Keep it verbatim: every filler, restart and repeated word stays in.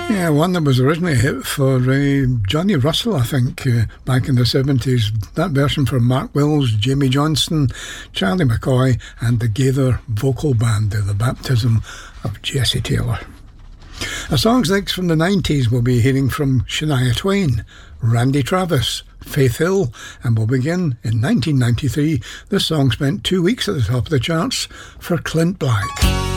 Yeah, one that was originally a hit for uh, Johnny Russell, I think, uh, back in the seventies. That version from Mark Wills, Jamie Johnston, Charlie McCoy and the Gaither Vocal Band, The Baptism of Jessie Taylor. Our songs next from the nineties we'll be hearing from Shania Twain, Randy Travis, Faith Hill, and we'll begin in nineteen ninety-three. This song spent two weeks at the top of the charts for Clint Black.